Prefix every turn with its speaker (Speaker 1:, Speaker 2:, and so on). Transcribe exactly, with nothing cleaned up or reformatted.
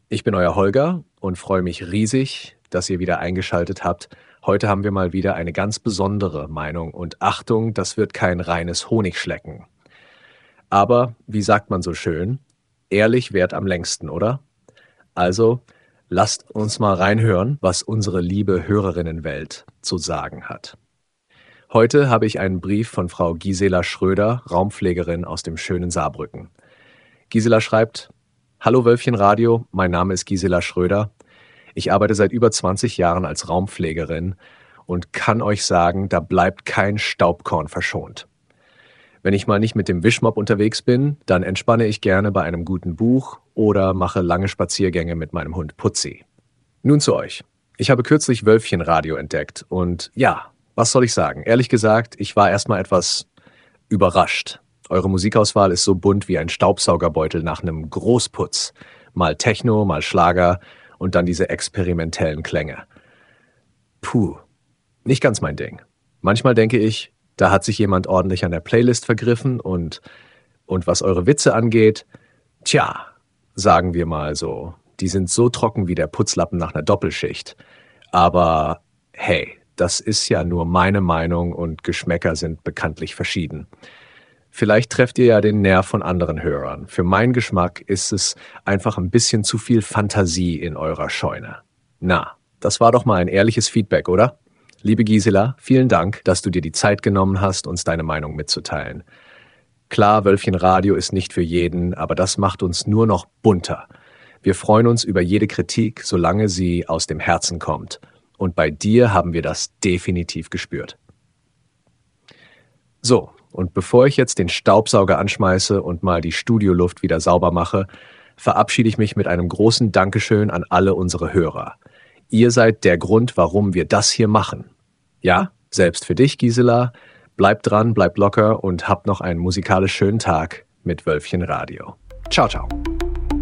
Speaker 1: Ich bin euer Holger und freue mich riesig, dass ihr wieder eingeschaltet habt. Heute haben wir mal wieder eine ganz besondere Meinung und Achtung, das wird kein reines Honigschlecken. Aber, wie sagt man so schön, ehrlich währt am längsten, oder? Also, lasst uns mal reinhören, was unsere liebe Hörerinnenwelt zu sagen hat. Heute habe ich einen Brief von Frau Gisela Schröder, Raumpflegerin aus dem schönen Saarbrücken. Gisela schreibt: Hallo Wölfchen Radio, mein Name ist Gisela Schröder. Ich arbeite seit über zwanzig Jahren als Raumpflegerin und kann euch sagen, da bleibt kein Staubkorn verschont. Wenn ich mal nicht mit dem Wischmopp unterwegs bin, dann entspanne ich gerne bei einem guten Buch oder mache lange Spaziergänge mit meinem Hund Putzi. Nun zu euch. Ich habe kürzlich Wölfchen Radio entdeckt und ja, was soll ich sagen? Ehrlich gesagt, ich war erstmal etwas überrascht. Eure Musikauswahl ist so bunt wie ein Staubsaugerbeutel nach einem Großputz. Mal Techno, mal Schlager und dann diese experimentellen Klänge. Puh, nicht ganz mein Ding. Manchmal denke ich, da hat sich jemand ordentlich an der Playlist vergriffen und, und was eure Witze angeht, tja, sagen wir mal so, die sind so trocken wie der Putzlappen nach einer Doppelschicht. Aber hey, das ist ja nur meine Meinung und Geschmäcker sind bekanntlich verschieden. Vielleicht trefft ihr ja den Nerv von anderen Hörern. Für meinen Geschmack ist es einfach ein bisschen zu viel Fantasie in eurer Scheune. Na, das war doch mal ein ehrliches Feedback, oder? Liebe Gisela, vielen Dank, dass du dir die Zeit genommen hast, uns deine Meinung mitzuteilen. Klar, Wölfchen Radio ist nicht für jeden, aber das macht uns nur noch bunter. Wir freuen uns über jede Kritik, solange sie aus dem Herzen kommt. Und bei dir haben wir das definitiv gespürt. So, und bevor ich jetzt den Staubsauger anschmeiße und mal die Studioluft wieder sauber mache, verabschiede ich mich mit einem großen Dankeschön an alle unsere Hörer. Ihr seid der Grund, warum wir das hier machen. Ja, selbst für dich, Gisela. Bleibt dran, bleibt locker und habt noch einen musikalisch schönen Tag mit Wölfchen Radio. Ciao, ciao.